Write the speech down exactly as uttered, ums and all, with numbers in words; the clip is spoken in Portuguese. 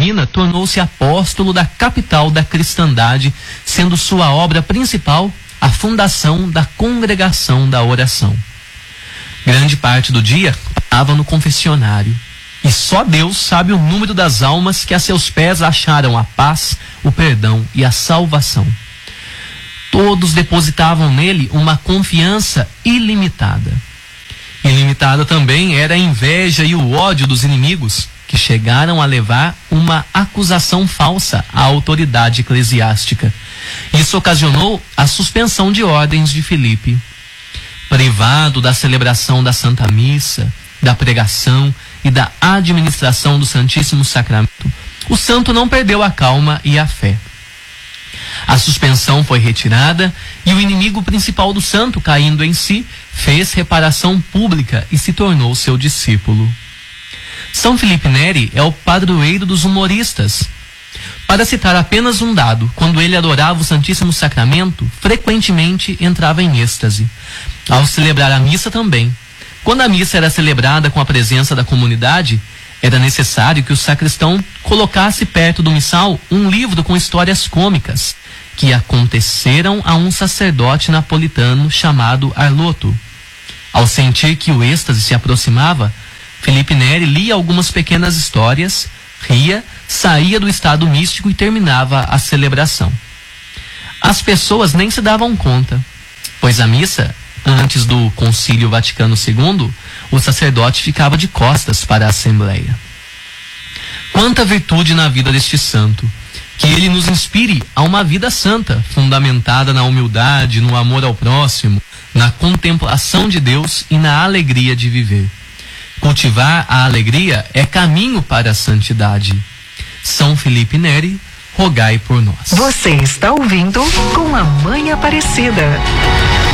Catarina, tornou-se apóstolo da capital da cristandade, sendo sua obra principal a fundação da Congregação da Oração. Grande parte do dia estava no confessionário, e só Deus sabe o número das almas que a seus pés acharam a paz, o perdão e a salvação. Todos depositavam nele uma confiança ilimitada. Ilimitada também era a inveja e o ódio dos inimigos, que chegaram a levar uma acusação falsa à autoridade eclesiástica. Isso ocasionou a suspensão de ordens de Filipe. Privado da celebração da Santa Missa, da pregação e da administração do Santíssimo Sacramento, o santo não perdeu a calma e a fé. A suspensão foi retirada e o inimigo principal do santo, caindo em si, fez reparação pública e se tornou seu discípulo. São Filipe Neri é o padroeiro dos humoristas. Para citar apenas um dado, quando ele adorava o Santíssimo Sacramento, frequentemente entrava em êxtase. Ao celebrar a missa também. Quando a missa era celebrada com a presença da comunidade, era necessário que o sacristão colocasse perto do missal um livro com histórias cômicas que aconteceram a um sacerdote napolitano chamado Arloto. Ao sentir que o êxtase se aproximava, Filipe Neri lia algumas pequenas histórias, ria, saía do estado místico e terminava a celebração. As pessoas nem se davam conta, pois a missa, antes do Concílio Vaticano segundo, o sacerdote ficava de costas para a Assembleia. Quanta virtude na vida deste santo! Que ele nos inspire a uma vida santa, fundamentada na humildade, no amor ao próximo, na contemplação de Deus e na alegria de viver. Cultivar a alegria é caminho para a santidade. São Filipe Neri, rogai por nós. Você está ouvindo Com a Mãe Aparecida.